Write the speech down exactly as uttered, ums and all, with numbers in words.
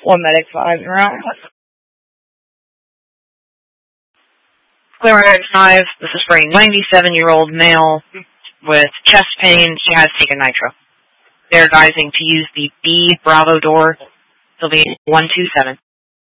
One medic five, right? Clear medic five, this is for a ninety-seven-year-old male with chest pain. He has taken nitro. They're advising to use the B Bravo door. It'll be one two seven.